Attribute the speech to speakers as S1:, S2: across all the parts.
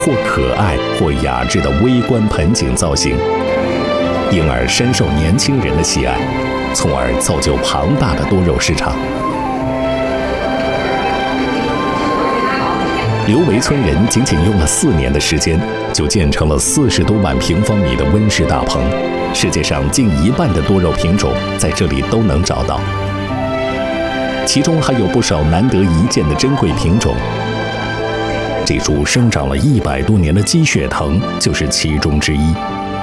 S1: 或可爱或雅致的微观盆景造型，因而深受年轻人的喜爱，从而造就庞大的多肉市场。刘维村人仅仅用了4年的时间，就建成了40多万平方米的温室大棚，世界上近1半的多肉品种在这里都能找到，其中还有不少难得一见的珍贵品种。这株生长了100多年的鸡血藤就是其中之一。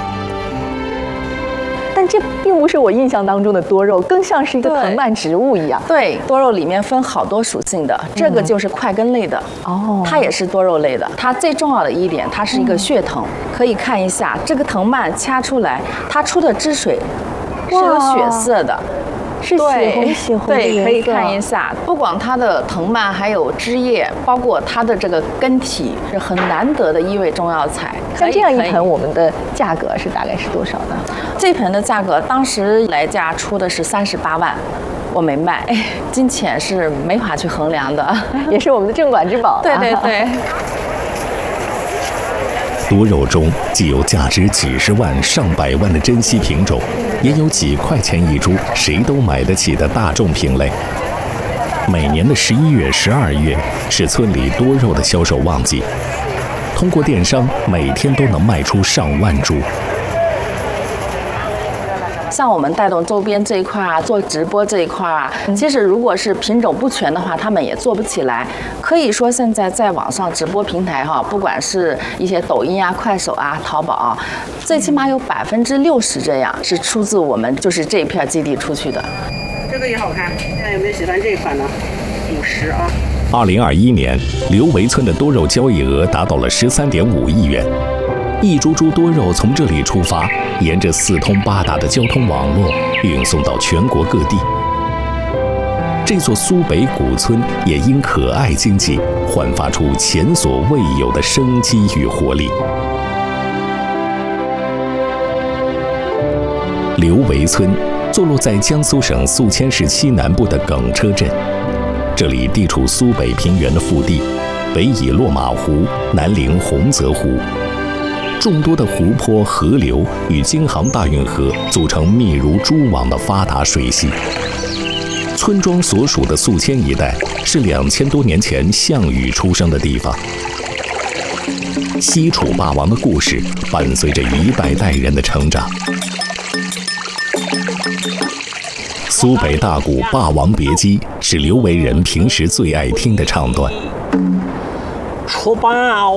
S2: 但这并不是我印象当中的多肉，更像是一个藤蔓植物一样。
S3: 对，多肉里面分好多属性的，这个就是块根类的，它也是多肉类的。它最重要的一点，它是一个血藤，可以看一下这个藤蔓掐出来，它出的汁水是有血色的。
S2: 是血红血红的颜色。
S3: 对，可以看一下，不光它的藤蔓，还有枝叶，包括它的这个根体，是很难得的一味中药材。
S2: 像这样一盆，我们的价格是大概是多少呢？
S3: 这盆的价格当时来价出的是38万。我没卖，金钱是没法去衡量的，
S2: 也是我们的镇馆之宝。
S3: 对对对。
S1: 多肉中既有价值几十万、上百万的珍稀品种，也有几块钱一株、谁都买得起的大众品类。每年的11月、12月是村里多肉的销售旺季，通过电商每天都能卖出上万株。
S3: 像我们带动周边这一块啊，做直播这一块啊，其实如果是品种不全的话，他们也做不起来。可以说现在在网上直播平台哈，不管是一些抖音啊、快手啊、淘宝啊，最起码有60%这样是出自我们就是这一片基地出去的。
S4: 这个也好看，现在有没有喜欢这一款呢？50啊。
S1: 2021年，刘维村的多肉交易额达到了13.5亿元。一株株多肉从这里出发，沿着4通8达的交通网络运送到全国各地。这座苏北古村也因可爱经济焕发出前所未有的生机与活力。刘维村坐落在江苏省宿迁市西南部的耿车镇，这里地处苏北平原的腹地，北倚落马湖，南临洪泽湖。众多的湖泊、河流与京杭大运河组成密如蛛网的发达水系。村庄所属的宿迁一带是2000多年前项羽出生的地方。西楚霸王的故事伴随着一代代人的成长。苏北大鼓《霸王别姬》是刘维人平时最爱听的唱段。
S4: 出霸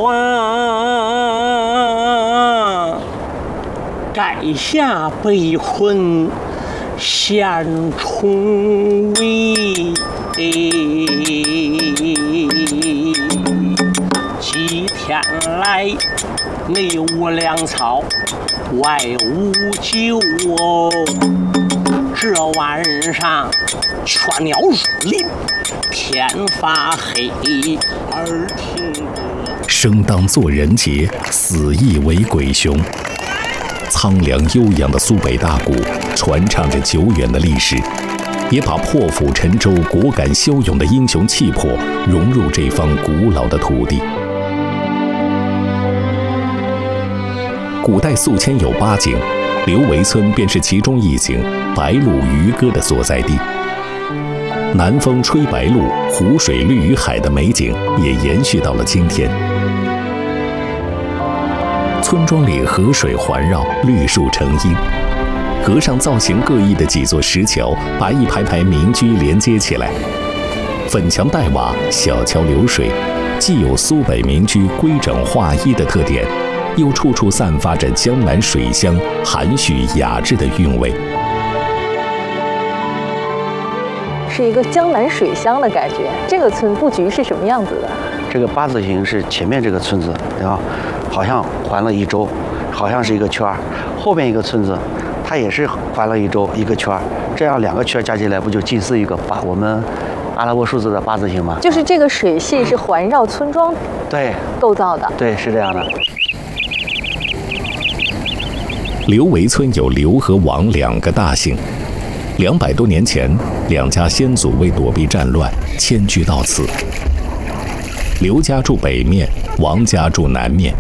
S4: 王，盖下北困，险重围。几天来内无粮草，外无酒哦。这晚上雀鸟入林，天发黑，耳听歌。
S1: 生当作人杰，死亦为鬼雄。苍凉悠扬的苏北大鼓传唱着久远的历史，也把破釜沉舟、果敢骁勇的英雄气魄融入这方古老的土地。古代宿迁有8景，刘维村便是其中一景——白鹭渔歌的所在地。南风吹白鹭，湖水绿于海的美景也延续到了今天。村庄里河水环绕，绿树成荫，河上造型各异的几座石桥把一排排民居连接起来，粉墙黛瓦，小桥流水，既有苏北民居规整划一的特点，又处处散发着江南水乡含蓄雅致的韵味。
S2: 是一个江南水乡的感觉。这个村布局是什么样子的？
S5: 这个8字形是前面这个村子，对吧？好像环了一周，好像是一个圈儿。后边一个村子，它也是环了一周一个圈儿，这样2个圈加起来不就近似一个8？我们阿拉伯数字的8字形吗？
S2: 就是这个水系是环绕村庄
S5: 对
S2: 构造的。
S5: 对，是这样的。
S1: 刘维村有刘和王2个大姓，200多年前，2家先祖为躲避战乱，迁居到此。刘家住北面， 王家住南面，